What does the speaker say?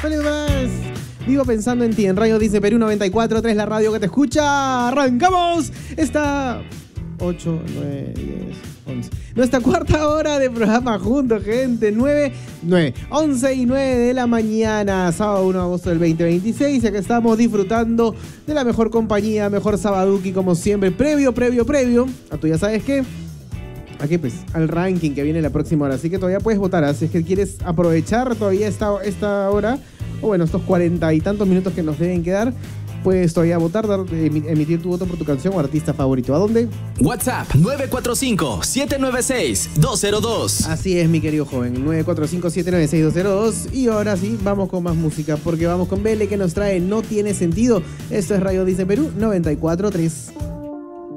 ¡Feliz! Vivo pensando en ti en Radio Dice Perú 94.3, la radio que te escucha. ¡Arrancamos! Está 8, 9, 10, 11. Nuestra cuarta hora de programa juntos, gente. 11 y 9 de la mañana, sábado 1 de agosto del 2026. Y acá estamos disfrutando de la mejor compañía, mejor sabaduki, como siempre. Previo. A tú ya sabes qué. Aquí pues, al ranking que viene la próxima hora. Así que todavía puedes votar. Así es que quieres aprovechar todavía esta hora, o bueno, estos 40 y tantos minutos que nos deben quedar, puedes todavía votar, emitir tu voto por tu canción o artista favorito. ¿A dónde? WhatsApp 945-796-202. Así es, mi querido joven, 945-796-202. Y ahora sí, vamos con más música, porque vamos con Bele, que nos trae No Tiene Sentido. Esto es Radio Dice Perú 94.3.